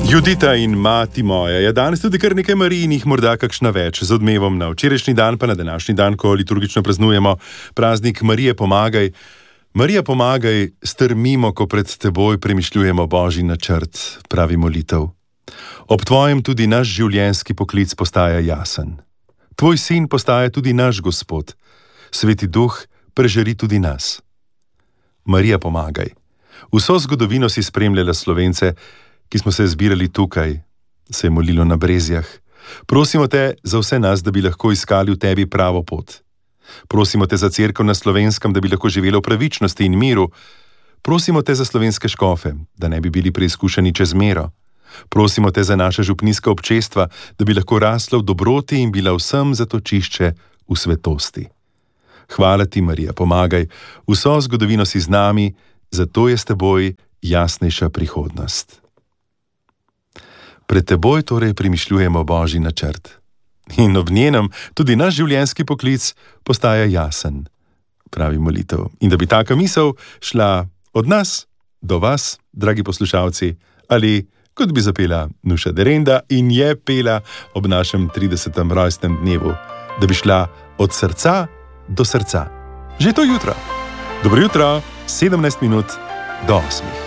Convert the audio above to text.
Judita in mati moja, je danes tudi kar nekaj Marij in jih morda kakšna več, z odmevom na včerajšnji dan, pa na današnji dan, ko liturgično praznujemo praznik Marije pomagaj. Marija pomagaj, strmimo, ko pred teboj premišljujemo Božji načrt, pravi molitev. Ob tvojem tudi naš življenjski poklic postaja jasen. Tvoj sin postaja tudi naš Gospod. Sveti Duh prežari tudi nas. Marija pomagaj. Vso zgodovino si spremljala Slovence, ki smo se zbirali tukaj, se je molilo na Brezjah. Prosimo te za vse nas, da bi lahko iskali v tebi pravo pot. Prosimo te za cerkev na Slovenskem, da bi lahko živela v pravičnosti in miru. Prosimo te za slovenske škofe, da ne bi bili preizkušeni čez mero. Prosimo te za naše župnijska občestva, da bi lahko rasla v dobroti in bila vsem zatočišče v svetosti. Hvala ti, Marija, pomagaj. Vso zgodovino si z nami, zato je s teboj jasnejša prihodnost. Pred teboj torej premišljujemo Božji načrt. In ob njenem tudi naš življenjski poklic postaja jasen, pravi molitev. In da bi taka misel šla od nas do vas, dragi poslušalci, ali kot bi zapela Nuša Derenda in je pela ob našem 30. rojstnem dnevu, da bi šla od srca do srca. Že to jutro. Dobro jutro, 17 minut do 8.